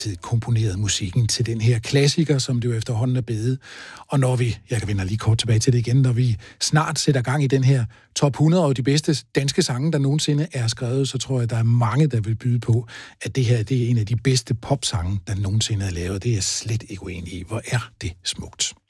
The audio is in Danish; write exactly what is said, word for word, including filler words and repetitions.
komponeret musikken til den her klassiker, som det jo efterhånden er blevet. Og når vi, jeg kan vende lige kort tilbage til det igen, når vi snart sætter gang i den her top hundrede og de bedste danske sange, der nogensinde er skrevet, så tror jeg, der er mange, der vil byde på, at det her det er en af de bedste popsange, der nogensinde er lavet. Det er jeg slet ikke uenig i. Hvor er det smukt.